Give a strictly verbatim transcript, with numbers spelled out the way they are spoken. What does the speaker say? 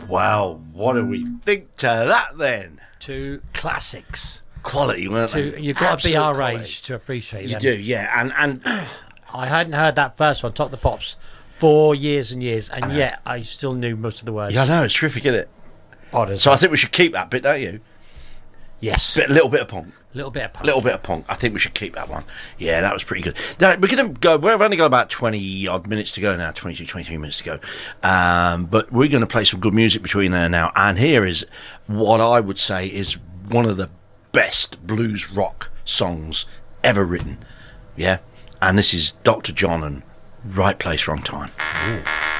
Well, what do we think to that then? Two classics. Quality, weren't Two, they? you've got to be Absolute our quality. age to appreciate You them. do, yeah. And and I hadn't heard that first one, Top of the Pops, for years and years, and yet I still knew most of the words. yeah, I know, it's terrific, isn't it? Odd as So well. I think we should keep that bit, don't you? Yes. Bit, a little bit of punk. A little bit of punk. little bit of punk. I think we should keep that one. Yeah, that was pretty good. Now, we're going to go, we've only got about twenty odd minutes to go now, twenty-two, twenty-three minutes to go. Um, but we're going to play some good music between there now. And here is what I would say is one of the best blues rock songs ever written. Yeah. And this is Doctor John and Right Place, Wrong Time. Ooh.